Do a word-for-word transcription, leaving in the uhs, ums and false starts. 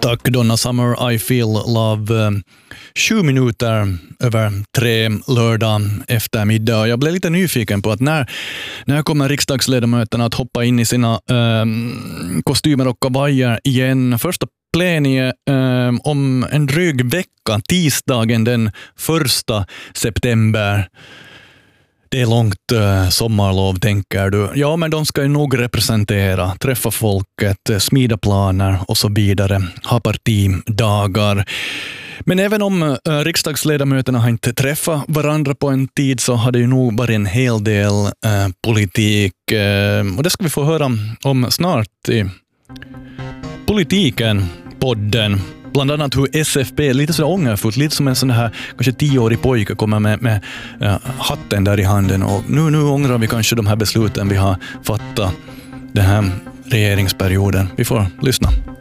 Tack Donna Summer, I Feel Love. Sju minuter över tre lördag eftermiddag. Jag blev lite nyfiken på att när, när kommer riksdagsledamöterna att hoppa in i sina eh, kostymer och kavajer igen. Första pleniet eh, om en dryg vecka, tisdagen den första september. Det är långt uh, sommarlov, tänker du. Ja, men de ska ju nog representera, träffa folket, smida planer och så vidare, ha partidagar. Men även om uh, riksdagsledamöterna har inte träffat varandra på en tid så har det ju nog varit en hel del uh, politik. Uh, och det ska vi få höra om snart i Politiken, podden. Bland annat hur S F P, lite sådär ångerfullt, lite som en sån här kanske tioårig pojke kommer med, med uh, hatten där i handen och nu, nu ångrar vi kanske de här besluten vi har fattat den här regeringsperioden. Vi får lyssna.